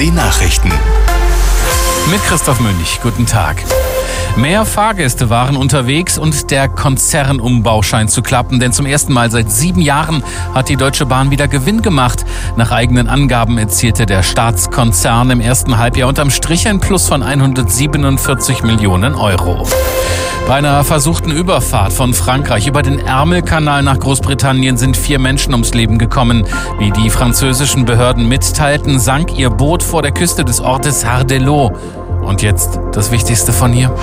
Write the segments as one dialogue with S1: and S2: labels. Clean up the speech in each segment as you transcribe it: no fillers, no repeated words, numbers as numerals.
S1: die Nachrichten.
S2: Mit Christoph Münch, guten Tag. Mehr Fahrgäste waren unterwegs und der Konzernumbau scheint zu klappen, denn zum ersten Mal seit 7 Jahren hat die Deutsche Bahn wieder Gewinn gemacht. Nach eigenen Angaben erzielte der Staatskonzern im ersten Halbjahr unterm Strich ein Plus von 147 Millionen Euro. Bei einer versuchten Überfahrt von Frankreich über den Ärmelkanal nach Großbritannien sind 4 Menschen ums Leben gekommen. Wie die französischen Behörden mitteilten, sank ihr Boot vor der Küste des Ortes Hardelot. Und jetzt das Wichtigste von hier.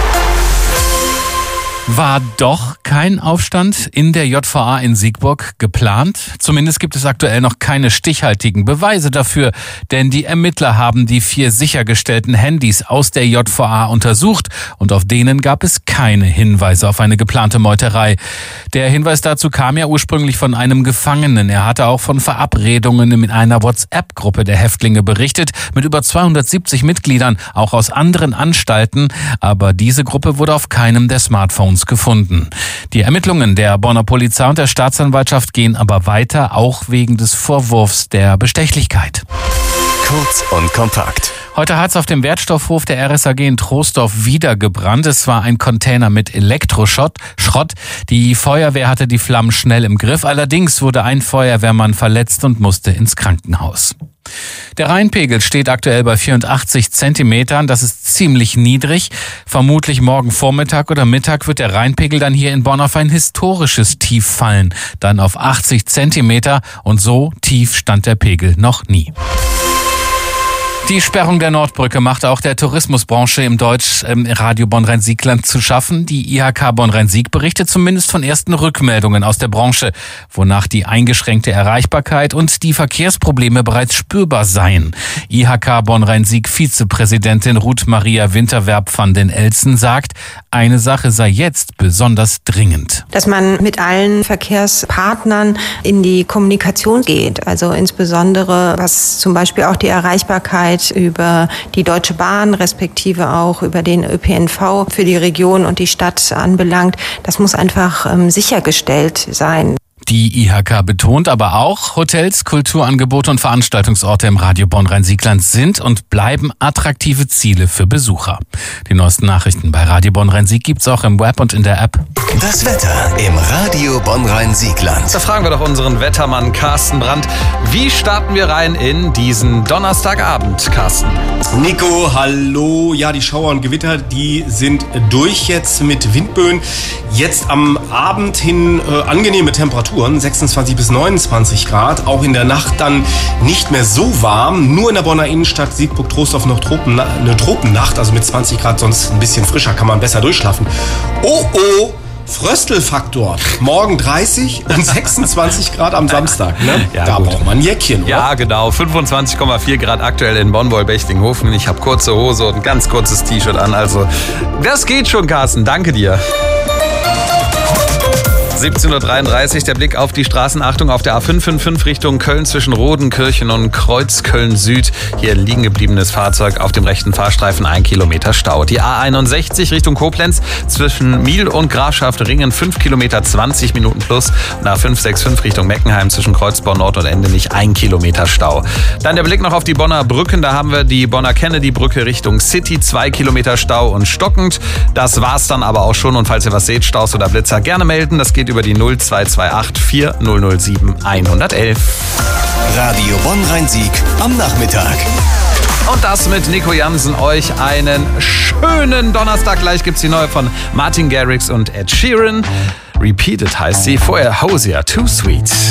S2: War doch kein Aufstand in der JVA in Siegburg geplant? Zumindest gibt es aktuell noch keine stichhaltigen Beweise dafür, denn die Ermittler haben die 4 sichergestellten Handys aus der JVA untersucht und auf denen gab es keine Hinweise auf eine geplante Meuterei. Der Hinweis dazu kam ja ursprünglich von einem Gefangenen. Er hatte auch von Verabredungen in einer WhatsApp-Gruppe der Häftlinge berichtet, mit über 270 Mitgliedern, auch aus anderen Anstalten, aber diese Gruppe wurde auf keinem der Smartphones gefunden. Die Ermittlungen der Bonner Polizei und der Staatsanwaltschaft gehen aber weiter, auch wegen des Vorwurfs der Bestechlichkeit.
S1: Kurz und kompakt.
S2: Heute hat es auf dem Wertstoffhof der RSAG in Troisdorf wieder gebrannt. Es war ein Container mit Elektroschrott. Die Feuerwehr hatte die Flammen schnell im Griff. Allerdings wurde ein Feuerwehrmann verletzt und musste ins Krankenhaus. Der Rheinpegel steht aktuell bei 84 Zentimetern. Das ist ziemlich niedrig. Vermutlich morgen Vormittag oder Mittag wird der Rheinpegel dann hier in Bonn auf ein historisches Tief fallen. Dann auf 80 Zentimeter und so tief stand der Pegel noch nie. Die Sperrung der Nordbrücke macht auch der Tourismusbranche im Radio Bonn-Rhein-Sieg-Land zu schaffen. Die IHK Bonn-Rhein-Sieg berichtet zumindest von ersten Rückmeldungen aus der Branche, wonach die eingeschränkte Erreichbarkeit und die Verkehrsprobleme bereits spürbar seien. IHK Bonn-Rhein-Sieg-Vizepräsidentin Ruth Maria Winterwerb van den Elsen sagt, eine Sache sei jetzt besonders dringend.
S3: Dass man mit allen Verkehrspartnern in die Kommunikation geht, also insbesondere was zum Beispiel auch die Erreichbarkeit über die Deutsche Bahn, respektive auch über den ÖPNV für die Region und die Stadt anbelangt. Das muss einfach sichergestellt sein.
S2: Die IHK betont aber auch, Hotels, Kulturangebote und Veranstaltungsorte im Radio Bonn-Rhein-Sieg-Land sind und bleiben attraktive Ziele für Besucher. Die neuesten Nachrichten bei Radio Bonn-Rhein-Sieg gibt's auch im Web und in der App.
S1: Das Wetter im Radio Bonn-Rhein-Sieg-Land.
S4: Da fragen wir doch unseren Wettermann Carsten Brandt. Wie starten wir rein in diesen Donnerstagabend, Carsten?
S5: Nico, hallo. Ja, die Schauer und Gewitter, die sind durch jetzt mit Windböen. Jetzt am Abend hin angenehme Temperaturen, 26 bis 29 Grad. Auch in der Nacht dann nicht mehr so warm. Nur in der Bonner Innenstadt Siegburg-Troisdorf noch eine Tropennacht, also mit 20 Grad, sonst ein bisschen frischer, kann man besser durchschlafen. Oh, Fröstelfaktor. Morgen 30 und 26 Grad am Samstag. Ne?
S4: Ja,
S5: da
S4: gut.
S5: braucht man ein Jäckchen, oder?
S4: Ja, genau. 25,4 Grad aktuell in Bonn-Wollbechtlinghofen. Ich habe kurze Hose und ein ganz kurzes T-Shirt an. Also, das geht schon, Carsten. Danke dir. 17.33 Uhr, der Blick auf die Straßenachtung auf der A555 Richtung Köln zwischen Rodenkirchen und Kreuzköln-Süd. Hier liegen gebliebenes Fahrzeug auf dem rechten Fahrstreifen, 1 Kilometer Stau. Die A61 Richtung Koblenz zwischen Miel und Grafschaft Ringen, 5 Kilometer, 20 Minuten plus. Und A565 Richtung Meckenheim zwischen Kreuzborn Nord und Endenich, 1 Kilometer Stau. Dann der Blick noch auf die Bonner Brücken. Da haben wir die Bonner Kennedy-Brücke Richtung City, 2 Kilometer Stau und stockend. Das war's dann aber auch schon. Und falls ihr was seht, Staus oder Blitzer, gerne melden. Das geht über die 0228 4007 111.
S1: Radio Bonn-Rhein-Sieg am Nachmittag.
S4: Und das mit Nico Jansen. Euch einen schönen Donnerstag. Gleich gibt's die neue von Martin Garrix und Ed Sheeran. Repeated heißt sie. Vorher Hosier, Too Sweet.